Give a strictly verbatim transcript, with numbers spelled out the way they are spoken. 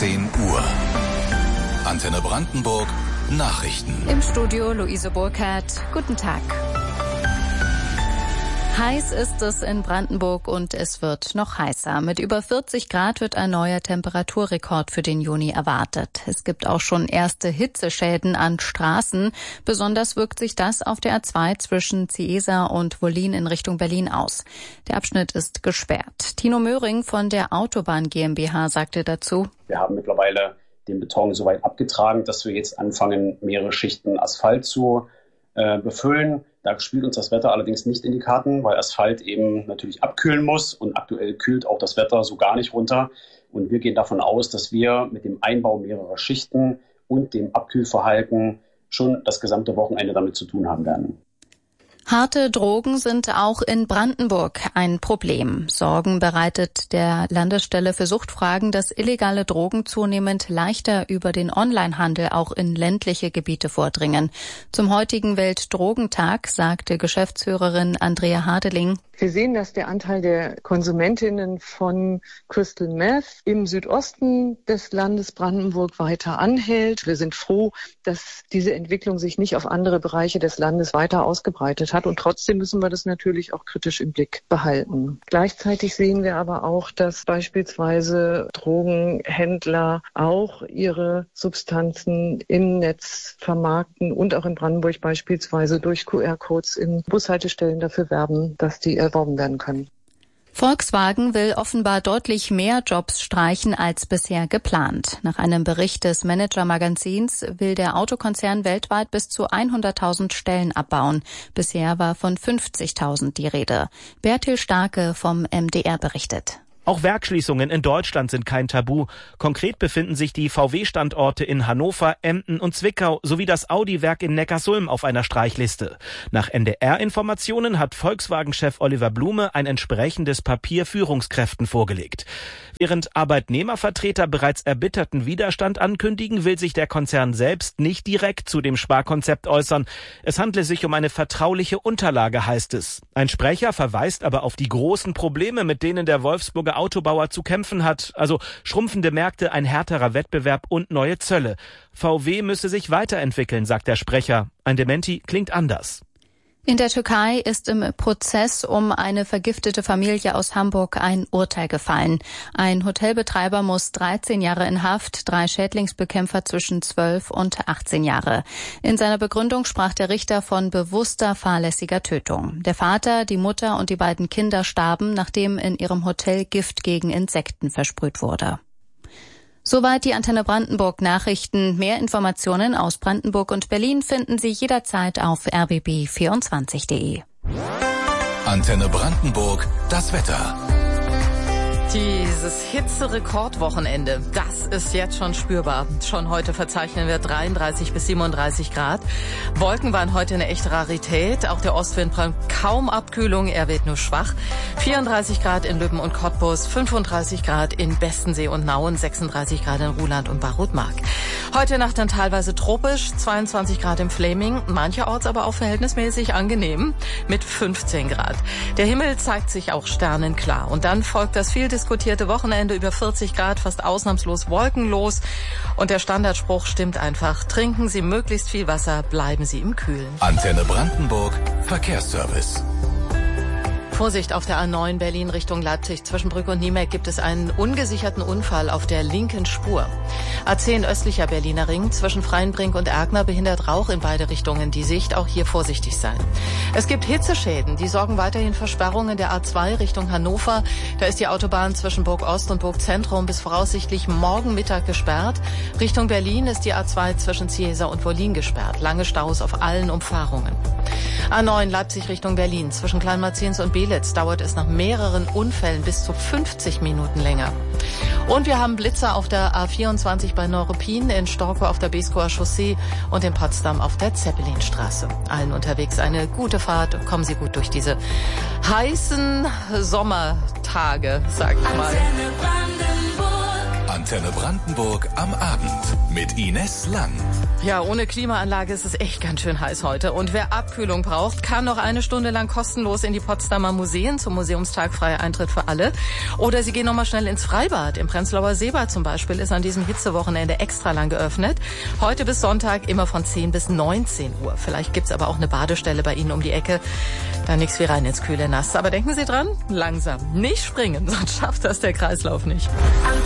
zehn Uhr. Antenne Brandenburg Nachrichten. Im Studio Luise Burkhardt. Guten Tag. Heiß ist es in Brandenburg und es wird noch heißer. Mit über vierzig Grad wird ein neuer Temperaturrekord für den Juni erwartet. Es gibt auch schon erste Hitzeschäden an Straßen. Besonders wirkt sich das auf der A zwei zwischen Ciesa und Wollin in Richtung Berlin aus. Der Abschnitt ist gesperrt. Tino Möhring von der Autobahn GmbH sagte dazu: Wir haben mittlerweile den Beton so weit abgetragen, dass wir jetzt anfangen, mehrere Schichten Asphalt zu äh, befüllen. Da spielt uns das Wetter allerdings nicht in die Karten, weil Asphalt eben natürlich abkühlen muss und aktuell kühlt auch das Wetter so gar nicht runter. Und wir gehen davon aus, dass wir mit dem Einbau mehrerer Schichten und dem Abkühlverhalten schon das gesamte Wochenende damit zu tun haben werden. Harte Drogen sind auch in Brandenburg ein Problem. Sorgen bereitet der Landesstelle für Suchtfragen, dass illegale Drogen zunehmend leichter über den Onlinehandel auch in ländliche Gebiete vordringen. Zum heutigen Weltdrogentag sagte Geschäftsführerin Andrea Hadeling: Wir sehen, dass der Anteil der Konsumentinnen von Crystal Meth im Südosten des Landes Brandenburg weiter anhält. Wir sind froh, dass diese Entwicklung sich nicht auf andere Bereiche des Landes weiter ausgebreitet hat. Und trotzdem müssen wir das natürlich auch kritisch im Blick behalten. Gleichzeitig sehen wir aber auch, dass beispielsweise Drogenhändler auch ihre Substanzen im Netz vermarkten und auch in Brandenburg beispielsweise durch Q R-Codes in Bushaltestellen dafür werben, dass die erworben werden können. Volkswagen will offenbar deutlich mehr Jobs streichen als bisher geplant. Nach einem Bericht des Manager-Magazins will der Autokonzern weltweit bis zu hunderttausend Stellen abbauen. Bisher war von fünfzigtausend die Rede. Bertil Starke vom M D R berichtet. Auch Werksschließungen in Deutschland sind kein Tabu. Konkret befinden sich die V W-Standorte in Hannover, Emden und Zwickau sowie das Audi-Werk in Neckarsulm auf einer Streichliste. Nach N D R-Informationen hat Volkswagen-Chef Oliver Blume ein entsprechendes Papier Führungskräften vorgelegt. Während Arbeitnehmervertreter bereits erbitterten Widerstand ankündigen, will sich der Konzern selbst nicht direkt zu dem Sparkonzept äußern. Es handle sich um eine vertrauliche Unterlage, heißt es. Ein Sprecher verweist aber auf die großen Probleme, mit denen der Wolfsburger Autobauer zu kämpfen hat, also schrumpfende Märkte, ein härterer Wettbewerb und neue Zölle. V W müsse sich weiterentwickeln, sagt der Sprecher. Ein Dementi klingt anders. In der Türkei ist im Prozess um eine vergiftete Familie aus Hamburg ein Urteil gefallen. Ein Hotelbetreiber muss dreizehn Jahre in Haft, drei Schädlingsbekämpfer zwischen zwölf und achtzehn Jahre. In seiner Begründung sprach der Richter von bewusster fahrlässiger Tötung. Der Vater, die Mutter und die beiden Kinder starben, nachdem in ihrem Hotel Gift gegen Insekten versprüht wurde. Soweit die Antenne Brandenburg Nachrichten. Mehr Informationen aus Brandenburg und Berlin finden Sie jederzeit auf r b b vierundzwanzig punkt de. Antenne Brandenburg, das Wetter. Dieses Hitzerekordwochenende, das ist jetzt schon spürbar. Schon heute verzeichnen wir dreiunddreißig bis siebenunddreißig Grad. Wolken waren heute eine echte Rarität. Auch der Ostwind bringt kaum Abkühlung, er weht nur schwach. vierunddreißig Grad in Lübben und Cottbus, fünfunddreißig Grad in Bestensee und Nauen, sechsunddreißig Grad in Ruhland und Barutmark. Heute Nacht dann teilweise tropisch, zweiundzwanzig Grad im Fläming, mancherorts aber auch verhältnismäßig angenehm mit fünfzehn Grad. Der Himmel zeigt sich auch sternenklar. Und dann folgt das viel diskutierte Wochenende über vierzig Grad, fast ausnahmslos wolkenlos. Und der Standardspruch stimmt einfach: Trinken Sie möglichst viel Wasser, bleiben Sie im Kühlen. Antenne Brandenburg, Verkehrsservice. Vorsicht auf der A neun Berlin Richtung Leipzig. Zwischen Brück und Niemeck gibt es einen ungesicherten Unfall auf der linken Spur. A zehn östlicher Berliner Ring zwischen Freienbrink und Erkner behindert Rauch in beide Richtungen die Sicht. Auch hier vorsichtig sein. Es gibt Hitzeschäden. Die sorgen weiterhin für Sperrungen der A zwei Richtung Hannover. Da ist die Autobahn zwischen Burg Ost und Burg Zentrum bis voraussichtlich morgen Mittag gesperrt. Richtung Berlin ist die A zwei zwischen Ciesa und Wollin gesperrt. Lange Staus auf allen Umfahrungen. A neun Leipzig Richtung Berlin zwischen Kleinmarzens und Belitz dauert es nach mehreren Unfällen bis zu fünfzig Minuten länger. Und wir haben Blitzer auf der A vierundzwanzig bei Neuruppin, in Storkow auf der Beeskower Chaussee und in Potsdam auf der Zeppelinstraße. Allen unterwegs eine gute Fahrt. Kommen Sie gut durch diese heißen Sommertage, sag ich mal. Antenne Antenne Brandenburg am Abend mit Ines Lang. Ja, ohne Klimaanlage ist es echt ganz schön heiß heute. Und wer Abkühlung braucht, kann noch eine Stunde lang kostenlos in die Potsdamer Museen zum Museumstag, freier Eintritt für alle. Oder Sie gehen noch mal schnell ins Freibad. Im Prenzlauer Seebad zum Beispiel ist an diesem Hitzewochenende extra lang geöffnet. Heute bis Sonntag immer von zehn bis neunzehn Uhr. Vielleicht gibt's aber auch eine Badestelle bei Ihnen um die Ecke. Da nix wie rein ins kühle Nass. Aber denken Sie dran, langsam, nicht springen, sonst schafft das der Kreislauf nicht.